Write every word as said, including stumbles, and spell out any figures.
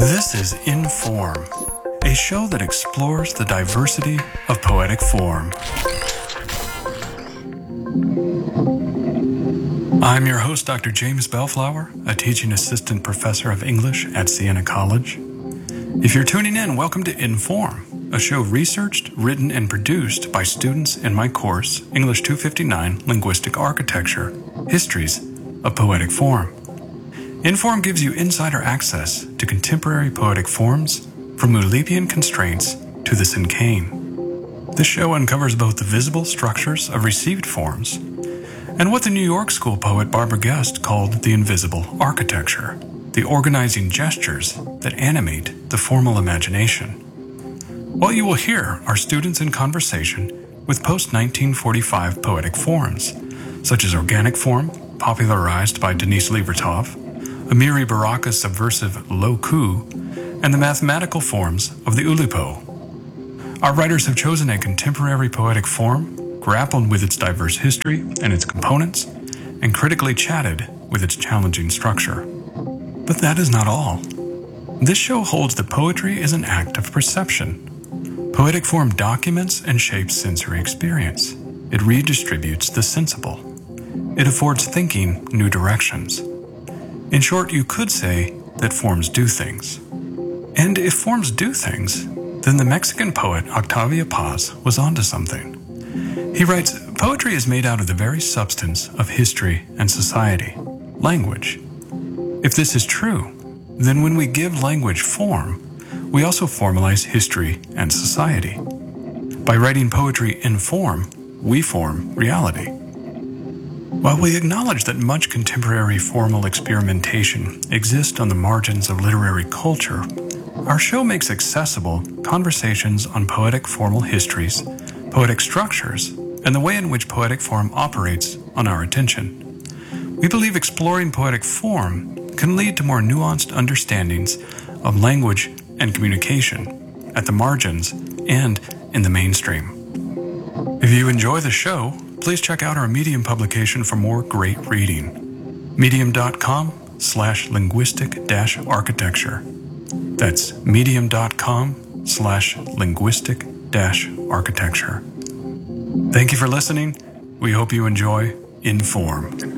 This is Inform, a show that explores the diversity of poetic form. I'm your host, Doctor James Bellflower, a teaching assistant professor of English at Siena College. If you're tuning in, welcome to Inform, a show researched, written, and produced by students in my course, English two fifty-nine, Linguistic Architecture, Histories of Poetic Form. Inform gives you insider access to contemporary poetic forms, from Eulipian constraints to the cinquain. This show uncovers both the visible structures of received forms and what the New York School poet Barbara Guest called the invisible architecture, the organizing gestures that animate the formal imagination. What you will hear are students in conversation with post-nineteen forty-five poetic forms, such as organic form, popularized by Denise Levertov, Amiri Baraka's subversive lo ku, and the mathematical forms of the Oulipo. Our writers have chosen a contemporary poetic form, grappled with its diverse history and its components, and critically chatted with its challenging structure. But that is not all. This show holds that poetry is an act of perception. Poetic form documents and shapes sensory experience. It redistributes the sensible. It affords thinking new directions. In short, you could say that forms do things. And if forms do things, then the Mexican poet Octavio Paz was onto something. He writes, "Poetry is made out of the very substance of history and society, language. If this is true, then when we give language form, we also formalize history and society. By writing poetry in form, we form reality." While we acknowledge that much contemporary formal experimentation exists on the margins of literary culture, our show makes accessible conversations on poetic formal histories, poetic structures, and the way in which poetic form operates on our attention. We believe exploring poetic form can lead to more nuanced understandings of language and communication at the margins and in the mainstream. If you enjoy the show, please check out our Medium publication for more great reading. Medium.com slash linguistic dash architecture. That's medium.com slash linguistic dash architecture. Thank you for listening. We hope you enjoy Inform.